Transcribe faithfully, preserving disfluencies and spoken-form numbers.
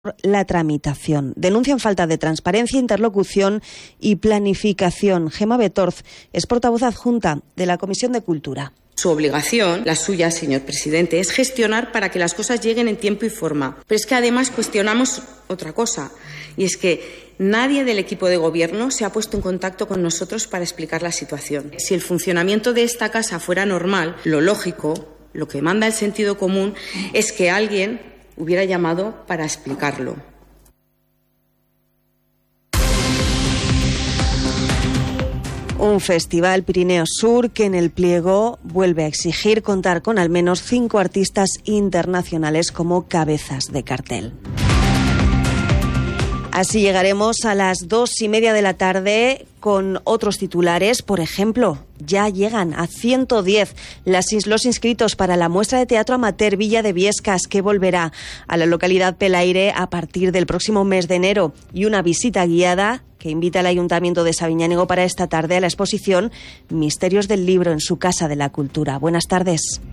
la tramitación. Denuncian falta de transparencia, interlocución y planificación. Gemma Betorz es portavoz adjunta de la Comisión de Cultura. Su obligación, la suya, señor presidente, es gestionar para que las cosas lleguen en tiempo y forma. Pero es que además cuestionamos otra cosa, y es que nadie del equipo de gobierno se ha puesto en contacto con nosotros para explicar la situación. Si el funcionamiento de esta casa fuera normal, lo lógico, lo que manda el sentido común, es que alguien hubiera llamado para explicarlo. Un festival Pirineo Sur que en el pliego vuelve a exigir contar con al menos cinco artistas internacionales como cabezas de cartel. Así llegaremos a las dos y media de la tarde con otros titulares. Por ejemplo, ya llegan a ciento diez las, los inscritos para la muestra de teatro amateur Villa de Biescas, que volverá a la localidad Pelaire a partir del próximo mes de enero, y una visita guiada que invita al Ayuntamiento de Sabiñánigo para esta tarde a la exposición Misterios del Libro en su Casa de la Cultura. Buenas tardes.